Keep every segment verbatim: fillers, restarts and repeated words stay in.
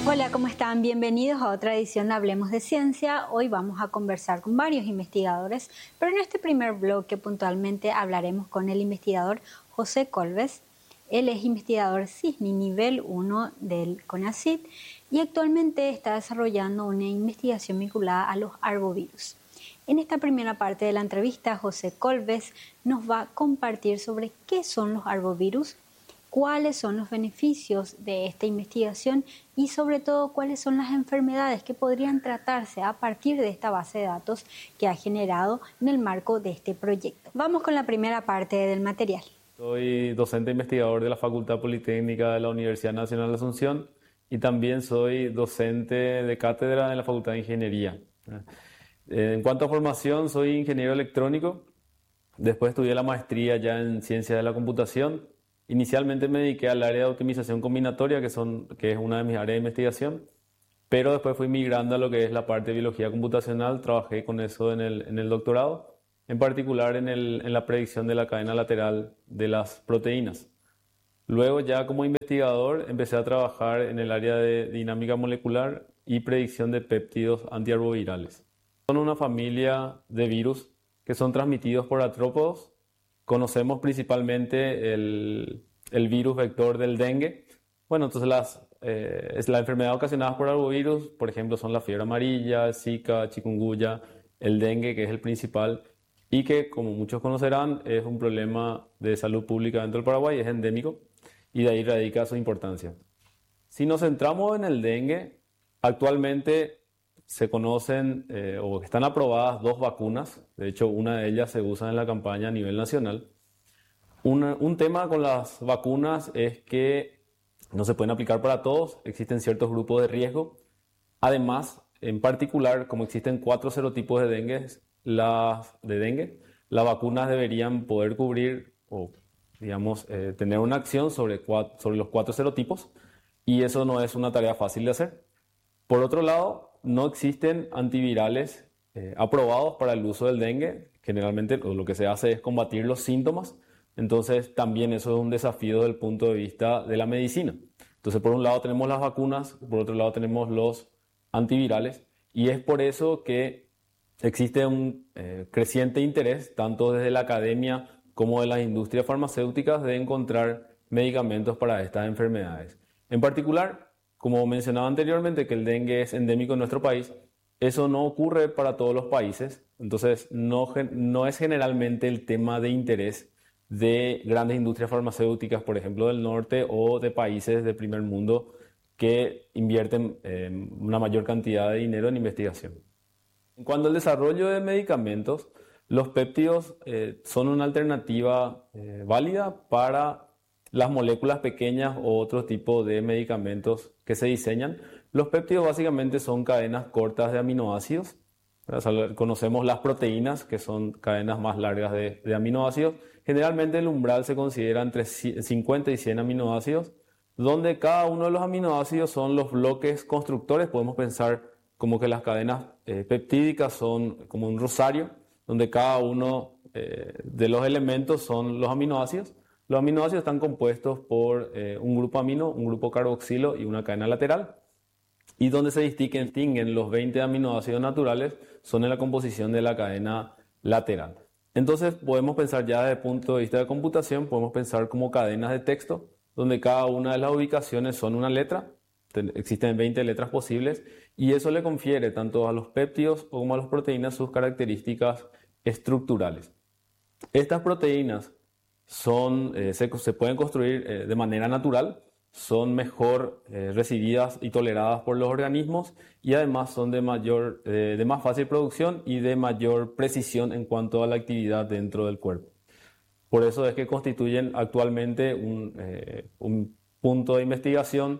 Hola, ¿cómo están? Bienvenidos a otra edición de Hablemos de Ciencia. Hoy vamos a conversar con varios investigadores, pero en este primer bloque puntualmente hablaremos con el investigador José Colbes. Él es investigador CISNI nivel uno del CONACYT y actualmente está desarrollando una investigación vinculada a los arbovirus. En esta primera parte de la entrevista, José Colbes nos va a compartir sobre qué son los arbovirus, cuáles son los beneficios de esta investigación y sobre todo cuáles son las enfermedades que podrían tratarse a partir de esta base de datos que ha generado en el marco de este proyecto. Vamos con la primera parte del material. Soy docente investigador de la Facultad Politécnica de la Universidad Nacional de Asunción y también soy docente de cátedra en la Facultad de Ingeniería. En cuanto a formación, soy ingeniero electrónico. Después estudié la maestría ya en Ciencias de la Computación. Inicialmente me dediqué al área de optimización combinatoria, que, son, que es una de mis áreas de investigación, pero después fui migrando a lo que es la parte de biología computacional. Trabajé con eso en el, en el doctorado, en particular en, el, en la predicción de la cadena lateral de las proteínas. Luego ya como investigador empecé a trabajar en el área de dinámica molecular y predicción de péptidos antiarbovirales. Son una familia de virus que son transmitidos por artrópodos. Conocemos principalmente el, el virus vector del dengue. Bueno, entonces las, eh, es la enfermedad ocasionada por arbovirus, por ejemplo, son la fiebre amarilla, Zika, chikungunya, el dengue, que es el principal, y que, como muchos conocerán, es un problema de salud pública dentro del Paraguay, es endémico, y de ahí radica su importancia. Si nos centramos en el dengue, actualmente se conocen eh, o están aprobadas dos vacunas. De hecho, una de ellas se usa en la campaña a nivel nacional. Una, un tema con las vacunas es que no se pueden aplicar para todos, existen ciertos grupos de riesgo. Además, en particular, como existen cuatro serotipos de dengue, las, de dengue, las vacunas deberían poder cubrir o, digamos, eh, tener una acción sobre, cuatro, sobre los cuatro serotipos, y eso no es una tarea fácil de hacer. Por otro lado, no existen antivirales eh, aprobados para el uso del dengue. Generalmente lo que se hace es combatir los síntomas. Entonces también eso es un desafío desde el punto de vista de la medicina. Entonces por un lado tenemos las vacunas, por otro lado tenemos los antivirales, y es por eso que existe un eh, creciente interés tanto desde la academia como de las industrias farmacéuticas de encontrar medicamentos para estas enfermedades. En particular, como mencionaba anteriormente, que el dengue es endémico en nuestro país, eso no ocurre para todos los países. Entonces no, no es generalmente el tema de interés de grandes industrias farmacéuticas, por ejemplo, del norte o de países de primer mundo que invierten eh, una mayor cantidad de dinero en investigación. En cuanto al desarrollo de medicamentos, los péptidos eh, son una alternativa eh, válida para las moléculas pequeñas o otro tipo de medicamentos que se diseñan. Los péptidos básicamente son cadenas cortas de aminoácidos. O sea, conocemos las proteínas, que son cadenas más largas de, de aminoácidos. Generalmente el umbral se considera entre cincuenta y cien aminoácidos, donde cada uno de los aminoácidos son los bloques constructores. Podemos pensar como que las cadenas eh, peptídicas son como un rosario, donde cada uno eh, de los elementos son los aminoácidos. Los aminoácidos están compuestos por eh, un grupo amino, un grupo carboxilo y una cadena lateral. Y donde se distinguen los veinte aminoácidos naturales son en la composición de la cadena lateral. Entonces podemos pensar ya desde el punto de vista de computación, podemos pensar como cadenas de texto, donde cada una de las ubicaciones son una letra. Existen veinte letras posibles, y eso le confiere tanto a los péptidos como a las proteínas sus características estructurales. Estas proteínas son, eh, se, se pueden construir eh, de manera natural, son mejor eh, recibidas y toleradas por los organismos, y además son de, mayor, eh, de más fácil producción y de mayor precisión en cuanto a la actividad dentro del cuerpo. Por eso es que constituyen actualmente un, eh, un punto de investigación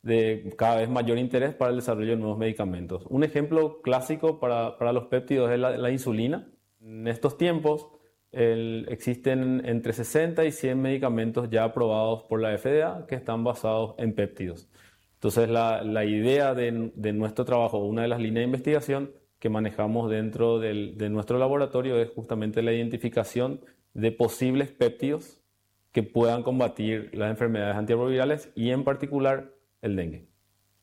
de cada vez mayor interés para el desarrollo de nuevos medicamentos. Un ejemplo clásico para, para los péptidos es la, la insulina. En estos tiempos el, existen entre sesenta y cien medicamentos ya aprobados por la F D A que están basados en péptidos. Entonces la, la idea de, de nuestro trabajo, una de las líneas de investigación que manejamos dentro del, de nuestro laboratorio, es justamente la identificación de posibles péptidos que puedan combatir las enfermedades antirretrovirales y en particular el dengue.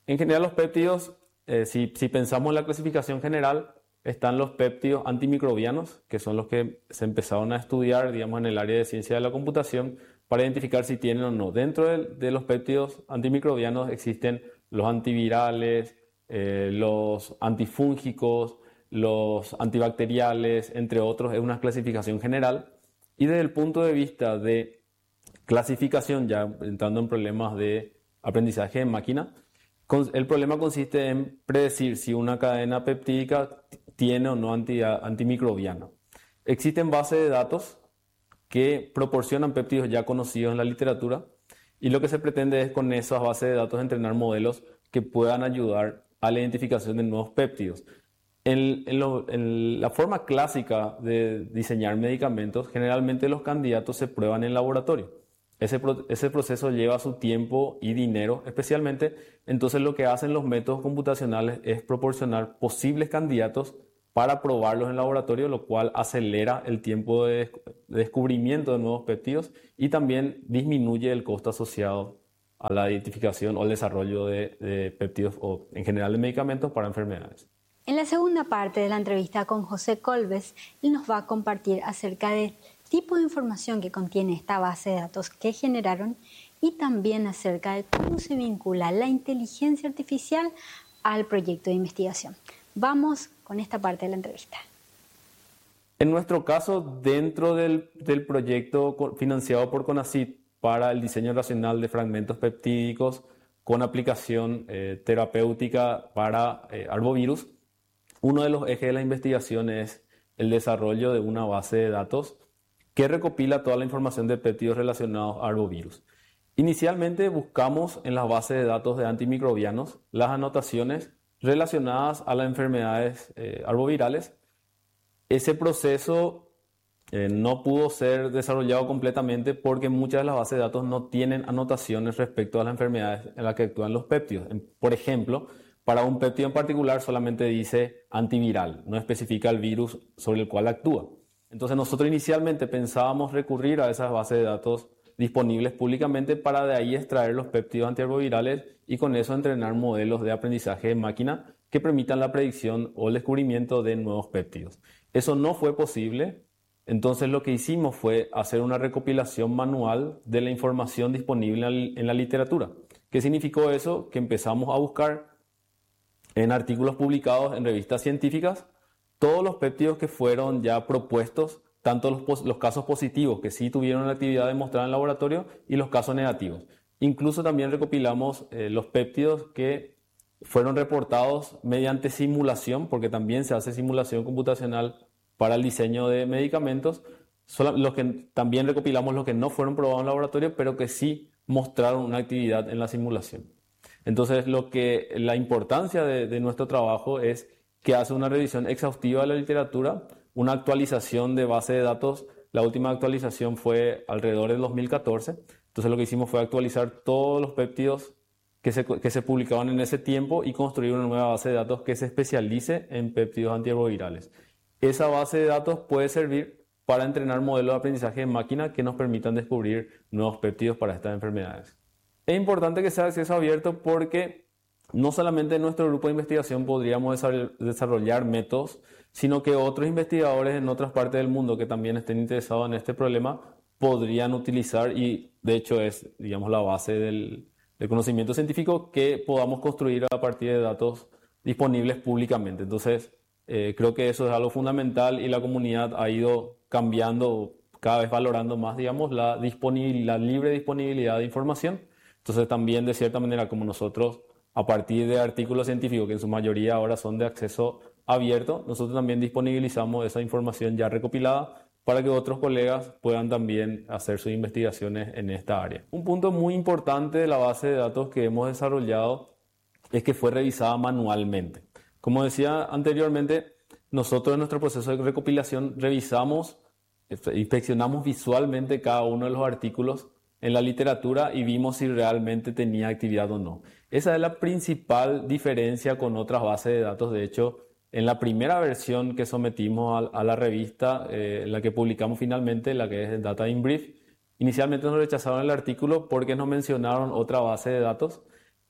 En general los péptidos, eh, si, si pensamos en la clasificación general, están los péptidos antimicrobianos, que son los que se empezaron a estudiar, digamos, en el área de ciencia de la computación, para identificar si tienen o no. Dentro de, de los péptidos antimicrobianos existen los antivirales, eh, los antifúngicos, los antibacteriales, entre otros. Es una clasificación general. Y desde el punto de vista de clasificación, ya entrando en problemas de aprendizaje en máquina, el problema consiste en predecir si una cadena peptídica tiene o no anti, antimicrobiano. Existen bases de datos que proporcionan péptidos ya conocidos en la literatura y lo que se pretende es con esas bases de datos entrenar modelos que puedan ayudar a la identificación de nuevos péptidos. En, en, lo, en la forma clásica de diseñar medicamentos, generalmente los candidatos se prueban en laboratorio. Ese, ese proceso lleva su tiempo y dinero, especialmente. Entonces lo que hacen los métodos computacionales es proporcionar posibles candidatos para probarlos en laboratorio, lo cual acelera el tiempo de, de descubrimiento de nuevos péptidos y también disminuye el costo asociado a la identificación o el desarrollo de, de péptidos o en general de medicamentos para enfermedades. En la segunda parte de la entrevista con José Colves, él nos va a compartir acerca del tipo de información que contiene esta base de datos que generaron y también acerca de cómo se vincula la inteligencia artificial al proyecto de investigación. Vamos con esta parte de la entrevista. En nuestro caso, dentro del, del proyecto financiado por CONACYT para el diseño racional de fragmentos peptídicos con aplicación eh, terapéutica para eh, arbovirus, uno de los ejes de la investigación es el desarrollo de una base de datos que recopila toda la información de péptidos relacionados a arbovirus. Inicialmente buscamos en las bases de datos de antimicrobianos las anotaciones relacionadas a las enfermedades eh, arbovirales. Ese proceso eh, no pudo ser desarrollado completamente porque muchas de las bases de datos no tienen anotaciones respecto a las enfermedades en las que actúan los péptidos. Por ejemplo, para un péptido en particular solamente dice antiviral, no especifica el virus sobre el cual actúa. Entonces nosotros inicialmente pensábamos recurrir a esas bases de datos disponibles públicamente para de ahí extraer los péptidos antirretrovirales y con eso entrenar modelos de aprendizaje de máquina que permitan la predicción o el descubrimiento de nuevos péptidos. Eso no fue posible, entonces lo que hicimos fue hacer una recopilación manual de la información disponible en la literatura. ¿Qué significó eso? Que empezamos a buscar en artículos publicados en revistas científicas todos los péptidos que fueron ya propuestos, tanto los, los casos positivos que sí tuvieron la actividad demostrada en laboratorio y los casos negativos. Incluso también recopilamos eh, los péptidos que fueron reportados mediante simulación, porque también se hace simulación computacional para el diseño de medicamentos. Solo, los que, también recopilamos los que no fueron probados en laboratorio, pero que sí mostraron una actividad en la simulación. Entonces, lo que, la importancia de, de nuestro trabajo es que hace una revisión exhaustiva de la literatura, una actualización de base de datos. La última actualización fue alrededor del dos mil catorce. Entonces lo que hicimos fue actualizar todos los péptidos que se, que se publicaban en ese tiempo y construir una nueva base de datos que se especialice en péptidos antirretrovirales. Esa base de datos puede servir para entrenar modelos de aprendizaje en máquina que nos permitan descubrir nuevos péptidos para estas enfermedades. Es importante que sea acceso abierto porque no solamente en nuestro grupo de investigación podríamos desarrollar métodos, sino que otros investigadores en otras partes del mundo que también estén interesados en este problema podrían utilizar, y de hecho es, digamos, la base del, del conocimiento científico que podamos construir a partir de datos disponibles públicamente. Entonces, eh, creo que eso es algo fundamental y la comunidad ha ido cambiando, cada vez valorando más, digamos, la, disponibilidad, la libre disponibilidad de información. Entonces, también de cierta manera, como nosotros, a partir de artículos científicos que en su mayoría ahora son de acceso abierto, nosotros también disponibilizamos esa información ya recopilada para que otros colegas puedan también hacer sus investigaciones en esta área. Un punto muy importante de la base de datos que hemos desarrollado es que fue revisada manualmente. Como decía anteriormente, nosotros en nuestro proceso de recopilación revisamos, inspeccionamos visualmente cada uno de los artículos en la literatura y vimos si realmente tenía actividad o no. Esa es la principal diferencia con otras bases de datos. De hecho, en la primera versión que sometimos a, a la revista, eh, la que publicamos finalmente, la que es Data in Brief, inicialmente nos rechazaron el artículo porque nos mencionaron otra base de datos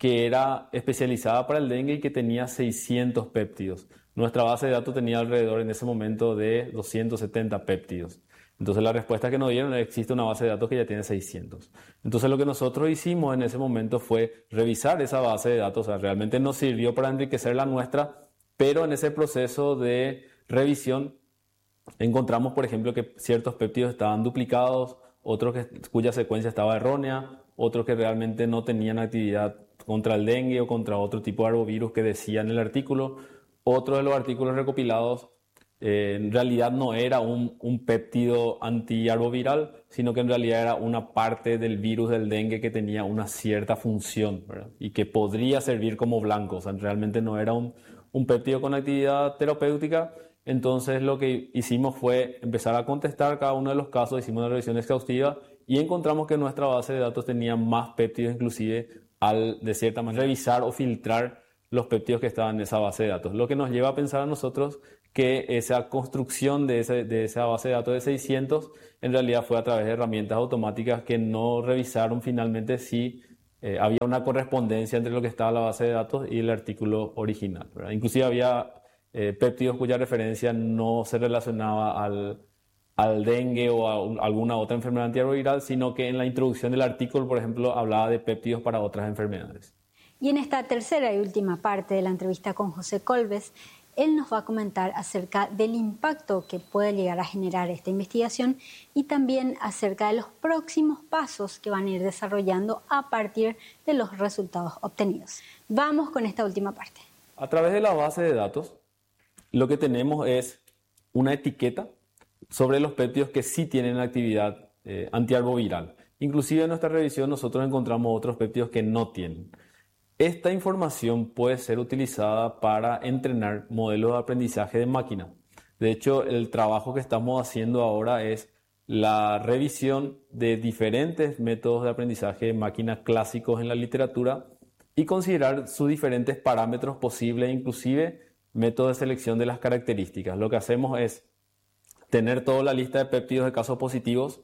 que era especializada para el dengue y que tenía seiscientos péptidos. Nuestra base de datos tenía alrededor en ese momento de doscientos setenta péptidos. Entonces la respuesta que nos dieron es que existe una base de datos que ya tiene seiscientos. Entonces lo que nosotros hicimos en ese momento fue revisar esa base de datos. O sea, realmente nos sirvió para enriquecer la nuestra, pero en ese proceso de revisión encontramos, por ejemplo, que ciertos péptidos estaban duplicados, otros que, cuya secuencia estaba errónea, otros que realmente no tenían actividad contra el dengue o contra otro tipo de arbovirus que decía en el artículo. Otro de los artículos recopilados eh, en realidad no era un, un péptido antiarboviral, sino que en realidad era una parte del virus del dengue que tenía una cierta función, ¿verdad? Y que podría servir como blanco. O sea, realmente no era un, un péptido con actividad terapéutica. Entonces lo que hicimos fue empezar a contestar cada uno de los casos, hicimos una revisión exhaustiva y encontramos que nuestra base de datos tenía más péptidos, inclusive al, de cierta manera, revisar o filtrar los péptidos que estaban en esa base de datos. Lo que nos lleva a pensar a nosotros que esa construcción de, ese, de esa base de datos de seiscientos en realidad fue a través de herramientas automáticas que no revisaron finalmente si eh, había una correspondencia entre lo que estaba en la base de datos y el artículo original, ¿verdad? Inclusive había eh, péptidos cuya referencia no se relacionaba al, al dengue o a un, alguna otra enfermedad antirretroviral, sino que en la introducción del artículo, por ejemplo, hablaba de péptidos para otras enfermedades. Y en esta tercera y última parte de la entrevista con José Colves, él nos va a comentar acerca del impacto que puede llegar a generar esta investigación y también acerca de los próximos pasos que van a ir desarrollando a partir de los resultados obtenidos. Vamos con esta última parte. A través de la base de datos, lo que tenemos es una etiqueta sobre los péptidos que sí tienen actividad eh, antiarboviral. Inclusive en nuestra revisión nosotros encontramos otros péptidos que no tienen. Esta información puede ser utilizada para entrenar modelos de aprendizaje de máquina. De hecho, el trabajo que estamos haciendo ahora es la revisión de diferentes métodos de aprendizaje de máquina clásicos en la literatura y considerar sus diferentes parámetros posibles, inclusive métodos de selección de las características. Lo que hacemos es tener toda la lista de péptidos de casos positivos,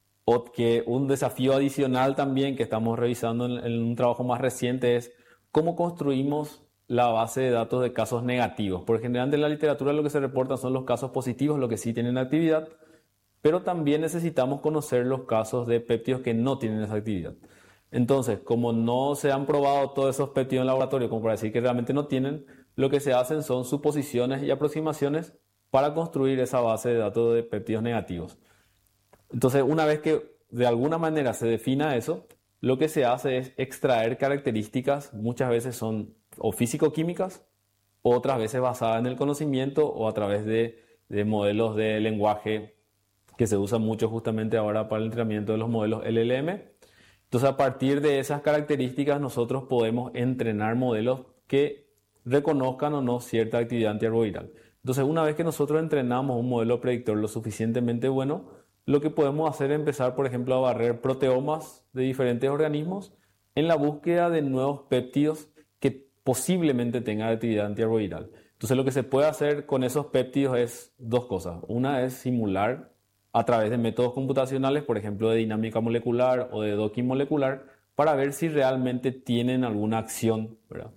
o que un desafío adicional también que estamos revisando en, en un trabajo más reciente es cómo construimos la base de datos de casos negativos. Por general en la literatura lo que se reporta son los casos positivos, los que sí tienen actividad, pero también necesitamos conocer los casos de péptidos que no tienen esa actividad. Entonces, como no se han probado todos esos péptidos en laboratorio, como para decir que realmente no tienen, lo que se hacen son suposiciones y aproximaciones para construir esa base de datos de péptidos negativos. Entonces, una vez que de alguna manera se defina eso, lo que se hace es extraer características, muchas veces son o físico-químicas, otras veces basadas en el conocimiento o a través de, de modelos de lenguaje que se usan mucho justamente ahora para el entrenamiento de los modelos L L M. Entonces, a partir de esas características, nosotros podemos entrenar modelos que reconozcan o no cierta actividad antiarboviral. Entonces, una vez que nosotros entrenamos un modelo predictor lo suficientemente bueno, lo que podemos hacer es empezar, por ejemplo, a barrer proteomas de diferentes organismos en la búsqueda de nuevos péptidos que posiblemente tengan actividad antiarboviral. Entonces, lo que se puede hacer con esos péptidos es dos cosas. Una es simular a través de métodos computacionales, por ejemplo, de dinámica molecular o de docking molecular, para ver si realmente tienen alguna acción, ¿verdad?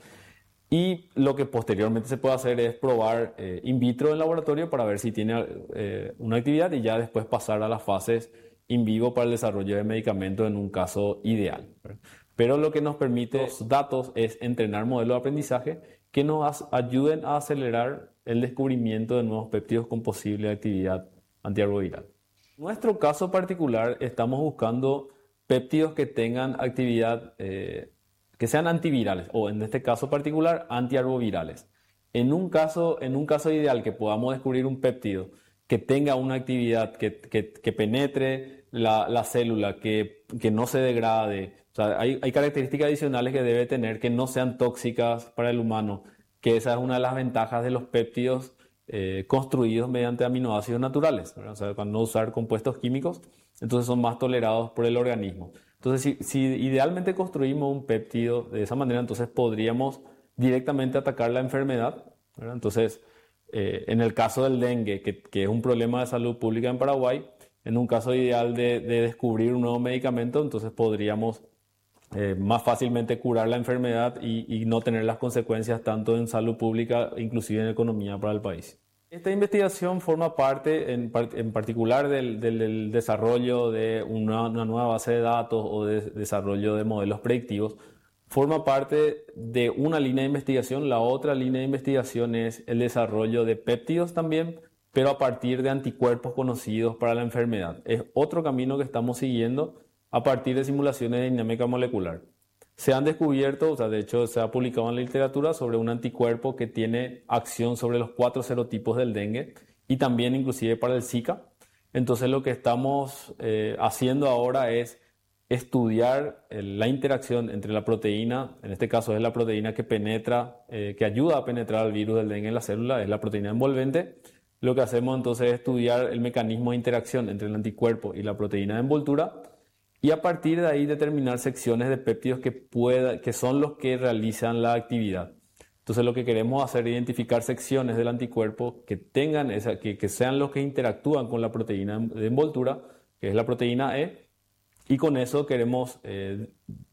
Y lo que posteriormente se puede hacer es probar eh, in vitro en laboratorio para ver si tiene eh, una actividad y ya después pasar a las fases in vivo para el desarrollo de medicamentos en un caso ideal, ¿verdad? Pero lo que nos permite los datos es entrenar modelos de aprendizaje que nos ayuden a acelerar el descubrimiento de nuevos péptidos con posible actividad antiarboviral. En nuestro caso particular estamos buscando péptidos que tengan actividad eh, que sean antivirales o en este caso particular antiarbovirales. En un caso, en un caso ideal que podamos descubrir un péptido que tenga una actividad que, que, que penetre la, la célula, que, que no se degrade, o sea, hay, hay características adicionales que debe tener que no sean tóxicas para el humano, que esa es una de las ventajas de los péptidos eh, construidos mediante aminoácidos naturales, ¿verdad? O sea, para no usar compuestos químicos, entonces son más tolerados por el organismo. Entonces, si, si idealmente construimos un péptido de esa manera, entonces podríamos directamente atacar la enfermedad, ¿verdad? Entonces, eh, en el caso del dengue, que, que es un problema de salud pública en Paraguay, en un caso ideal de, de descubrir un nuevo medicamento, entonces podríamos eh, más fácilmente curar la enfermedad y, y no tener las consecuencias tanto en salud pública, inclusive en economía para el país. Esta investigación forma parte en, en particular del, del, del desarrollo de una, una nueva base de datos o de desarrollo de modelos predictivos. Forma parte de una línea de investigación. La otra línea de investigación es el desarrollo de péptidos también, pero a partir de anticuerpos conocidos para la enfermedad. Es otro camino que estamos siguiendo a partir de simulaciones de dinámica molecular. Se han descubierto, o sea, de hecho se ha publicado en la literatura sobre un anticuerpo que tiene acción sobre los cuatro serotipos del dengue y también inclusive para el Zika. Entonces lo que estamos eh, haciendo ahora es estudiar eh, la interacción entre la proteína, en este caso es la proteína que penetra, eh, que ayuda a penetrar al virus del dengue en la célula, es la proteína envolvente. Lo que hacemos entonces es estudiar el mecanismo de interacción entre el anticuerpo y la proteína de envoltura, y a partir de ahí determinar secciones de péptidos que, pueda, que son los que realizan la actividad. Entonces lo que queremos hacer es identificar secciones del anticuerpo que, tengan esa, que, que sean los que interactúan con la proteína de envoltura, que es la proteína E, y con eso queremos eh,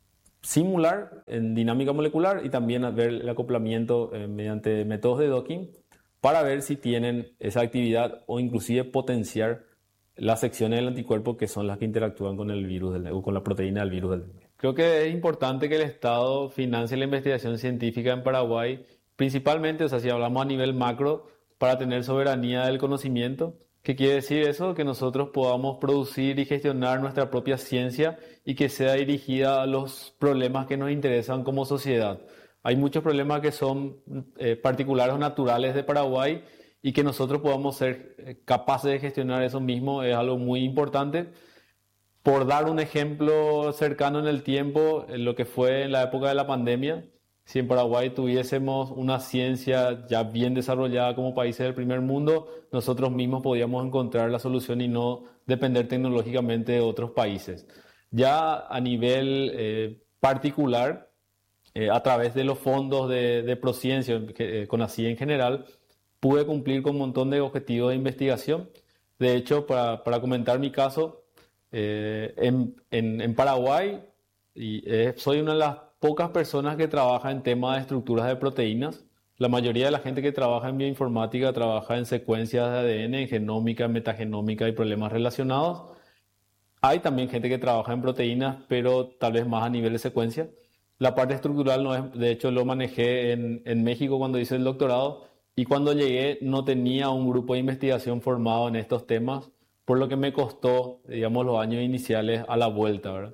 simular en dinámica molecular y también ver el acoplamiento eh, mediante métodos de docking para ver si tienen esa actividad o inclusive potenciar las secciones del anticuerpo que son las que interactúan con el virus del, o con la proteína del virus del dengue. Creo que es importante que el Estado financie la investigación científica en Paraguay, principalmente, o sea, si hablamos a nivel macro, para tener soberanía del conocimiento. ¿Qué quiere decir eso? Que nosotros podamos producir y gestionar nuestra propia ciencia y que sea dirigida a los problemas que nos interesan como sociedad. Hay muchos problemas que son eh, particulares o naturales de Paraguay, y que nosotros podamos ser capaces de gestionar eso mismo es algo muy importante. Por dar un ejemplo cercano en el tiempo, en lo que fue en la época de la pandemia, si en Paraguay tuviésemos una ciencia ya bien desarrollada como países del primer mundo, nosotros mismos podíamos encontrar la solución y no depender tecnológicamente de otros países. Ya a nivel eh, particular, eh, a través de los fondos de, de Prociencia, eh, CONACYT en general, pude cumplir con un montón de objetivos de investigación. De hecho, para, para comentar mi caso, eh, en, en, en Paraguay y, eh, soy una de las pocas personas que trabaja en temas de estructuras de proteínas. La mayoría de la gente que trabaja en bioinformática trabaja en secuencias de A D N, en genómica, metagenómica y problemas relacionados. Hay también gente que trabaja en proteínas, pero tal vez más a nivel de secuencia. La parte estructural, no es, de hecho, lo manejé en, en México cuando hice el doctorado. Y cuando llegué no tenía un grupo de investigación formado en estos temas, por lo que me costó, digamos, los años iniciales a la vuelta, ¿verdad?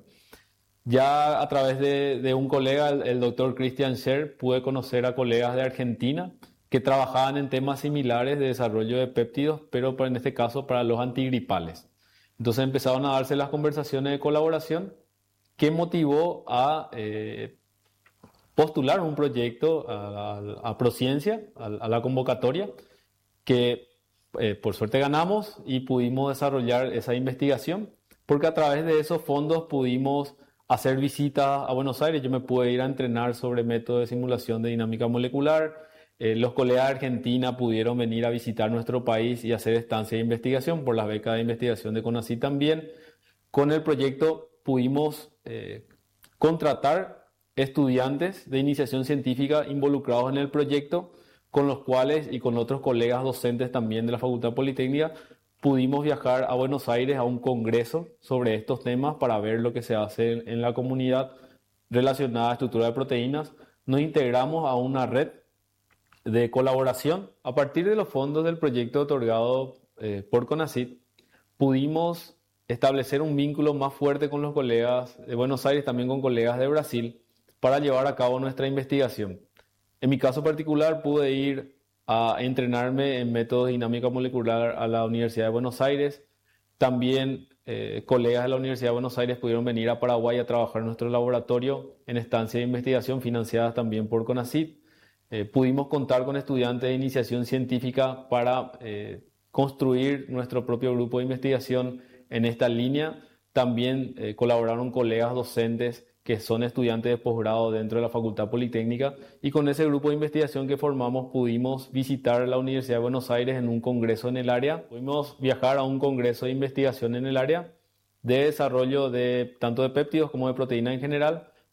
Ya a través de, de un colega, el, el doctor Christian Scher, pude conocer a colegas de Argentina que trabajaban en temas similares de desarrollo de péptidos, pero en este caso para los antigripales. Entonces empezaron a darse las conversaciones de colaboración que motivó a Eh, postular un proyecto a, a, a Prociencia, a, a la convocatoria, que eh, por suerte ganamos y pudimos desarrollar esa investigación, porque a través de esos fondos pudimos hacer visitas a Buenos Aires. Yo me pude ir a entrenar sobre métodos de simulación de dinámica molecular. Eh, los colegas de Argentina pudieron venir a visitar nuestro país y hacer estancia de investigación por las becas de investigación de CONACYT también. Con el proyecto pudimos eh, contratar estudiantes de iniciación científica involucrados en el proyecto, con los cuales y con otros colegas docentes también de la Facultad Politécnica pudimos viajar a Buenos Aires a un congreso sobre estos temas para ver lo que se hace en la comunidad relacionada a estructura de proteínas. Nos integramos a una red de colaboración. A partir de los fondos del proyecto otorgado eh, por CONACYT, pudimos establecer un vínculo más fuerte con los colegas de Buenos Aires, también con colegas de Brasil, para llevar a cabo nuestra investigación. En mi caso particular, pude ir a entrenarme en métodos de dinámica molecular a la Universidad de Buenos Aires. También eh, colegas de la Universidad de Buenos Aires pudieron venir a Paraguay a trabajar en nuestro laboratorio en estancias de investigación financiadas también por CONACYT. Eh, pudimos contar con estudiantes de iniciación científica para eh, construir nuestro propio grupo de investigación en esta línea. También eh, colaboraron colegas docentes que son estudiantes de posgrado dentro de la Facultad Politécnica, y con ese grupo de investigación que formamos pudimos visitar la Universidad de Buenos Aires en un congreso en el área. Pudimos viajar a un congreso de investigación en el área de desarrollo de tanto de péptidos como de proteínas en general,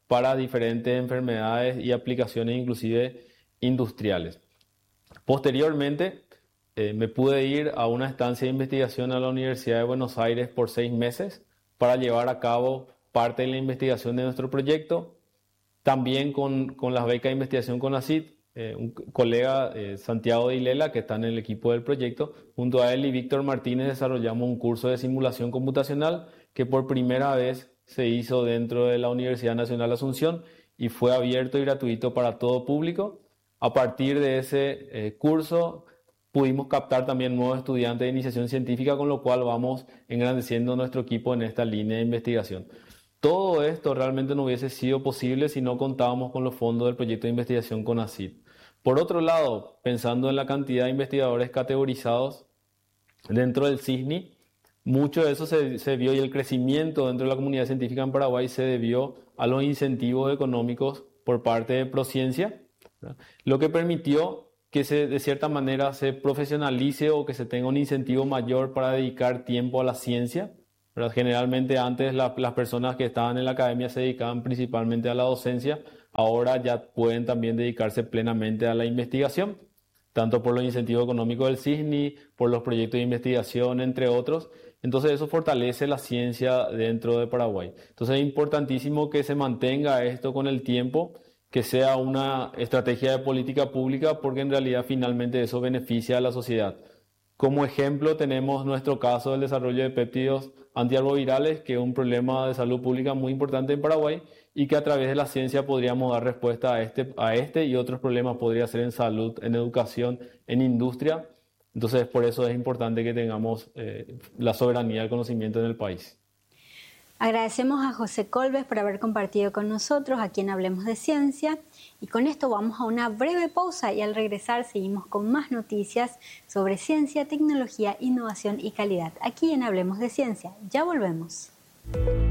para diferentes enfermedades y aplicaciones inclusive industriales. Posteriormente, eh, me pude ir a una estancia de investigación a la Universidad de Buenos Aires por seis meses para llevar a cabo parte de la investigación de nuestro proyecto. También con, con las becas de investigación CONACYT, eh, un colega, eh, Santiago de Ilela, que está en el equipo del proyecto, junto a él y Víctor Martínez desarrollamos un curso de simulación computacional que por primera vez se hizo dentro de la Universidad Nacional de Asunción y fue abierto y gratuito para todo público. A partir de ese eh, curso pudimos captar también nuevos estudiantes de iniciación científica, con lo cual vamos engrandeciendo nuestro equipo en esta línea de investigación. Todo esto realmente no hubiese sido posible si no contábamos con los fondos del proyecto de investigación CONACYT. Por otro lado, pensando en la cantidad de investigadores categorizados dentro del CISNI, mucho de eso se, se vio, y el crecimiento dentro de la comunidad científica en Paraguay se debió a los incentivos económicos por parte de Prociencia, ¿verdad? Lo que permitió que se, de cierta manera se profesionalice o que se tenga un incentivo mayor para dedicar tiempo a la ciencia, ¿verdad? Generalmente antes la, las personas que estaban en la academia se dedicaban principalmente a la docencia, ahora ya pueden también dedicarse plenamente a la investigación, tanto por los incentivos económicos del CISNI, por los proyectos de investigación, entre otros. Entonces eso fortalece la ciencia dentro de Paraguay. Entonces es importantísimo que se mantenga esto con el tiempo, que sea una estrategia de política pública, porque en realidad finalmente eso beneficia a la sociedad. Como ejemplo tenemos nuestro caso del desarrollo de péptidos antirretrovirales, que es un problema de salud pública muy importante en Paraguay y que a través de la ciencia podríamos dar respuesta a este, a este y otros problemas, podría ser en salud, en educación, en industria. Entonces por eso es importante que tengamos eh, la soberanía del conocimiento en el país. Agradecemos a José Colves por haber compartido con nosotros aquí en Hablemos de Ciencia, y con esto vamos a una breve pausa y al regresar seguimos con más noticias sobre ciencia, tecnología, innovación y calidad aquí en Hablemos de Ciencia. Ya volvemos.